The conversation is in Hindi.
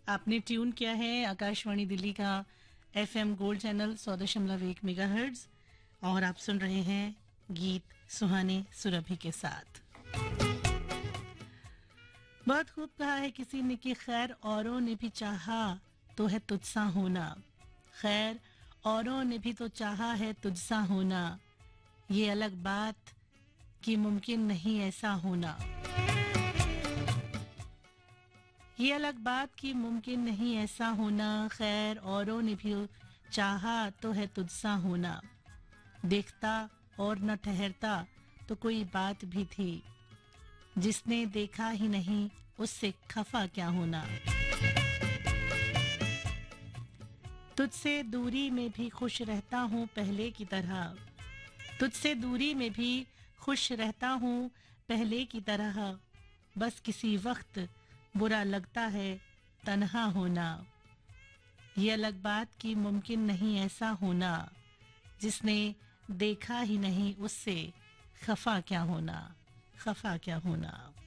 आपने ट्यून किया है आकाशवाणी दिल्ली का एफएम गोल्ड चैनल 100.1 मेगाहर्ट्ज और आप सुन रहे हैं गीत सुहाने सुरभि के साथ। बहुत खूब कहा है किसी ने कि खैर औरों ने भी चाहा तो है तुझसा होना, खैर औरों ने भी तो चाहा है तुझसा होना, ये अलग बात कि मुमकिन नहीं ऐसा होना, ये अलग बात कि मुमकिन नहीं ऐसा होना, खैर औरों ने भी चाहा तो है तुझसा होना, देखता और न ठहरता तो कोई बात भी थी, जिसने देखा ही नहीं उससे खफा क्या होना, तुझसे दूरी में भी खुश रहता हूँ पहले की तरह, तुझसे दूरी में भी खुश रहता हूँ पहले की तरह, बस किसी वक्त बुरा लगता है तन्हा होना, ये अलग बात कि मुमकिन नहीं ऐसा होना, जिसने देखा ही नहीं उससे खफा क्या होना, खफा क्या होना।